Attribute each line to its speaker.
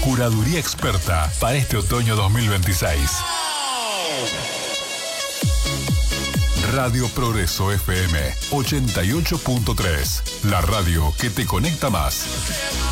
Speaker 1: Curaduría experta para este otoño 2026. Radio Progreso FM 88.3. La radio que te conecta más.